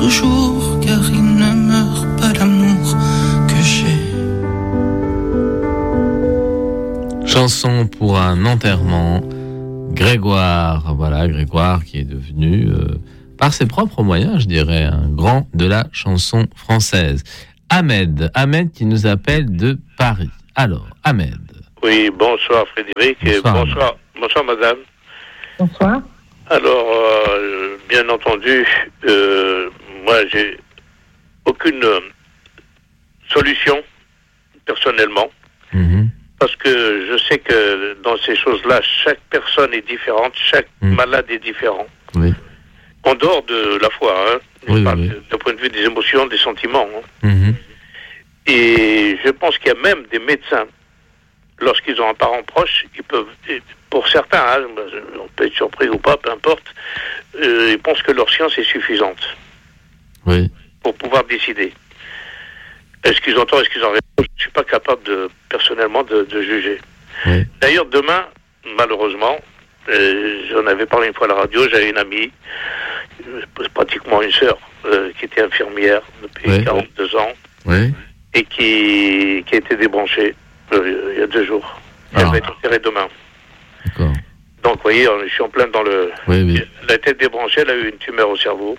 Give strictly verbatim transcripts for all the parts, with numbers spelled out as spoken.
toujours, car il ne meurt pas l'amour que j'ai. Chanson pour un enterrement. Grégoire, voilà, Grégoire qui est devenu, euh, par ses propres moyens, je dirais, un grand de la chanson française. Ahmed, Ahmed qui nous appelle de Paris. Alors, Ahmed. Oui, bonsoir Frédéric, bonsoir, et bonsoir, bonsoir madame. Bonsoir. Alors, euh, bien entendu, euh, moi j'ai aucune euh, solution, personnellement, Mm-hmm. parce que je sais que dans ces choses-là, chaque personne est différente, chaque Mm. malade est différent. Oui. En dehors de la foi, hein, Oui, je parle oui, de- d'un point de vue des émotions, des sentiments. Hein. Mm-hmm. Et je pense qu'il y a même des médecins, lorsqu'ils ont un parent proche, ils peuvent, pour certains, hein, on peut être surpris ou pas, peu importe, euh, ils pensent que leur science est suffisante Oui. pour pouvoir décider. Est-ce qu'ils ont tort, est-ce qu'ils ont raison? Je ne suis pas capable, de, personnellement, de, de juger. Oui. D'ailleurs, demain, malheureusement, euh, j'en avais parlé une fois à la radio, j'avais une amie, euh, pratiquement une sœur, euh, qui était infirmière depuis Oui. quarante-deux ans, Oui. et qui, qui a été débranchée euh, il y a deux jours. Ah. Elle va être opérée demain. D'accord. Donc, vous voyez, je suis en plein dans le... Oui, oui. Elle a été débranchée, elle a eu une tumeur au cerveau.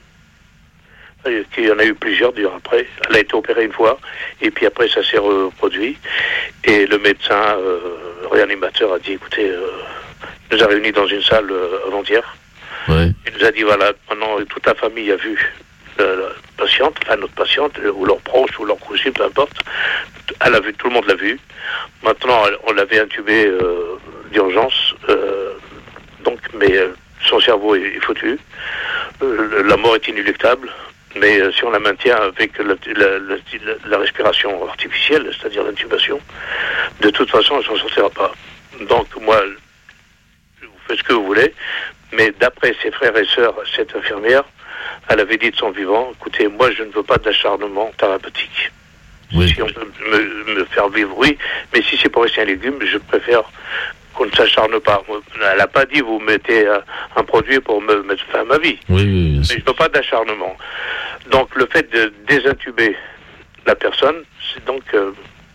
Il y en a eu plusieurs, d'ailleurs, après. Elle a été opérée une fois, et puis après, ça s'est reproduit. Et le médecin euh, réanimateur a dit, écoutez, euh, il nous a réunis dans une salle euh, avant-hier. Oui. Il nous a dit, voilà, maintenant, toute la famille a vu la, la patiente, enfin, notre patiente, ou leurs proches, ou leurs cousins, peu importe. Elle a vu, tout le monde l'a vu. Maintenant, on l'avait intubé euh, d'urgence, euh, donc, mais euh, son cerveau est, est foutu. Euh, la mort est inéluctable. Mais euh, si on la maintient avec la, la, la, la respiration artificielle, c'est-à-dire l'intubation, de toute façon, elle ne s'en sortira pas. Donc, moi, vous faites ce que vous voulez, mais d'après ses frères et sœurs, cette infirmière, elle avait dit de son vivant, écoutez, moi, je ne veux pas d'acharnement thérapeutique. Oui. Si on peut me, me faire vivre, oui, mais si c'est pour rester un légume, je préfère qu'on ne s'acharne pas. Elle n'a pas dit, vous mettez un, un produit pour me mettre fin à ma vie. Oui, oui, bien Mais sûr. je ne veux pas d'acharnement. Donc le fait de désintuber la personne, c'est donc euh,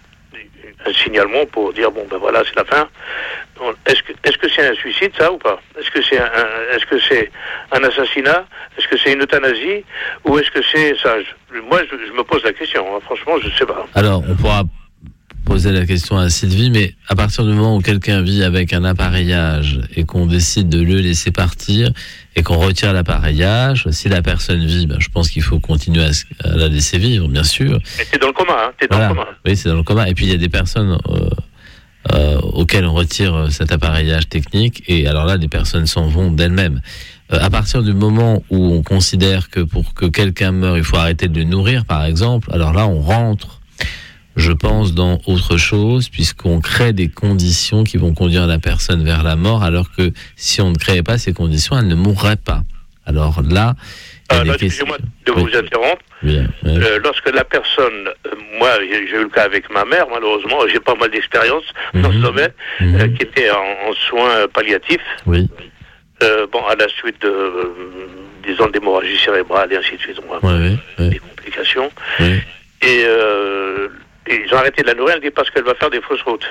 un signalement pour dire bon ben voilà, c'est la fin. Donc, Est-ce que est-ce que c'est un suicide, ça, ou pas? Est-ce que c'est un, un- est-ce que c'est un assassinat? Est-ce que c'est une euthanasie? Ou est-ce que c'est ça? Je- moi je, je me pose la question, hein. Franchement je ne sais pas. Alors, on pourra poser la question à Sylvie, mais à partir du moment où quelqu'un vit avec un appareillage et qu'on décide de le laisser partir et qu'on retire l'appareillage, si la personne vit, ben, je pense qu'il faut continuer à, se- à la laisser vivre, bien sûr. Mais t'es dans le coma, hein. T'es dans Voilà. le coma. Oui, c'est dans le coma. Et puis il y a des personnes euh, euh, auxquelles on retire cet appareillage technique, et alors là, les personnes s'en vont d'elles-mêmes. Euh, à partir du moment où on considère que pour que quelqu'un meure, il faut arrêter de le nourrir, par exemple, alors là, on rentre, je pense, dans autre chose, puisqu'on crée des conditions qui vont conduire la personne vers la mort, alors que si on ne créait pas ces conditions, elle ne mourrait pas. Alors là, il y a Alors, des questions. excusez-moi de vous Oui. interrompre. Bien, ouais. Euh, lorsque la personne, euh, moi j'ai j'ai eu le cas avec ma mère, malheureusement, j'ai pas mal d'expérience dans Mhm. ce domaine, Mhm. euh, qui était en, en soins palliatifs, Oui, euh, bon, à la suite de, euh, disons, d'hémorragie cérébrale et ainsi de suite, moi, oui, oui, oui, des complications. oui. Et, euh, et ils ont arrêté de la nourrir, elle dit parce qu'elle va faire des fausses routes.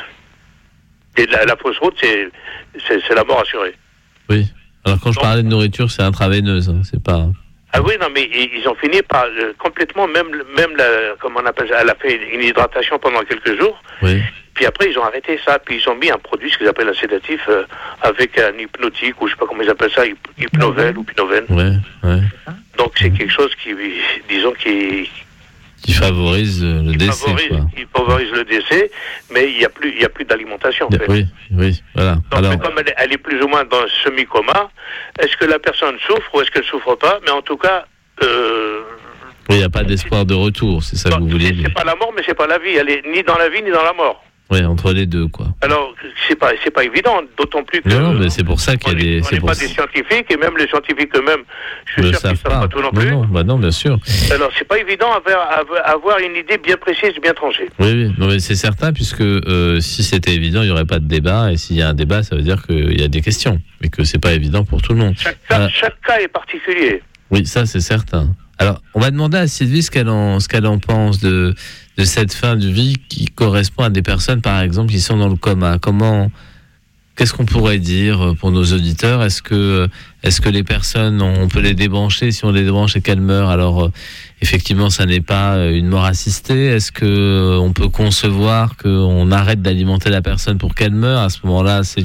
Et la, la fausse route, c'est, c'est, c'est la mort assurée. Oui. Alors quand je Donc- parlais de nourriture, c'est intraveineuse, hein, c'est pas. Ah oui, non, mais ils, ils ont fini par euh, complètement, même, même la, comment on appelle ça, elle a fait une hydratation pendant quelques jours. Oui. Puis après, ils ont arrêté ça, puis ils ont mis un produit, ce qu'ils appellent un sédatif, euh, avec un hypnotique, ou je sais pas comment ils appellent ça, hyp- hypnovel ou pinovène. Ouais, ouais. Donc c'est quelque chose qui, disons, qui, Qui favorise euh, le qui décès, favorise, quoi. qui favorise le décès, mais il n'y a plus, il y a plus d'alimentation, en fait. Oui, oui, voilà. Donc, Alors, mais comme elle est, elle est plus ou moins dans un semi-coma, est-ce que la personne souffre ou est-ce qu'elle souffre pas? Mais en tout cas, euh, il n'y a pas d'espoir de retour, c'est ça que non, vous voulez c'est, dire. c'est pas la mort, mais c'est pas la vie. Elle est ni dans la vie ni dans la mort. Oui, entre les deux, quoi. Alors, c'est pas, c'est pas évident, d'autant plus que... Non, mais c'est pour ça qu'il y a on est- des. On c'est n'est pour pas ça- des scientifiques, et même les scientifiques eux-mêmes, je ne suis le sûr qu'ils ne savent savent pas. pas tout non Non, plus. non, bah non, bien sûr. Alors, c'est pas évident avoir, avoir- avoir une idée bien précise, bien tranchée. Oui, oui, non, mais c'est certain, puisque euh, si c'était évident, il n'y aurait pas de débat, et s'il y a un débat, ça veut dire qu'il y a des questions, mais que c'est pas évident pour tout le monde. Chaque cas, Euh, chaque cas est particulier. Oui, ça c'est certain. Alors, on va demander à Sylvie ce qu'elle en, ce qu'elle en pense de, de cette fin de vie qui correspond à des personnes, par exemple, qui sont dans le coma. Comment, qu'est-ce qu'on pourrait dire pour nos auditeurs ? Est-ce que, est-ce que les personnes, on peut les débrancher? Si on les débranche et qu'elles meurent, alors effectivement, ça n'est pas une mort assistée. Est-ce que on peut concevoir qu'on arrête d'alimenter la personne pour qu'elle meure? À ce moment-là, c'est